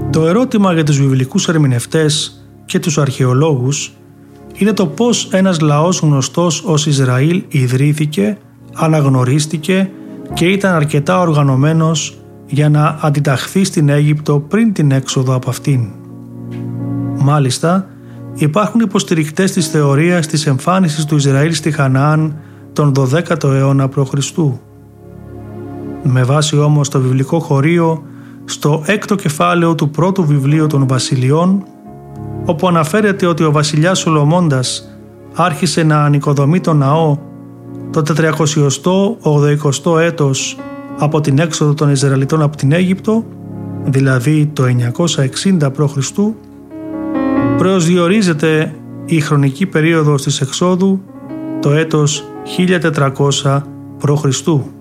Το ερώτημα για τους βιβλικούς ερμηνευτές και τους αρχαιολόγους είναι το πώς ένας λαός γνωστός ως Ισραήλ ιδρύθηκε, αναγνωρίστηκε και ήταν αρκετά οργανωμένος για να αντιταχθεί στην Αίγυπτο πριν την έξοδο από αυτήν. Μάλιστα, υπάρχουν υποστηρικτές της θεωρίας της εμφάνισης του Ισραήλ στη Χαναάν τον 12ο αιώνα π.Χ. Με βάση όμως το βιβλικό χωρίο στο 6ο κεφάλαιο του πρώτου βιβλίου των Βασιλειών, όπου αναφέρεται ότι ο βασιλιάς Σολομώντας άρχισε να ανοικοδομεί τον ναό το 480 έτος από την έξοδο των Ισραηλιτών από την Αίγυπτο, δηλαδή το 960 π.Χ., προσδιορίζεται η χρονική περίοδος της εξόδου το έτος 1400 π.Χ.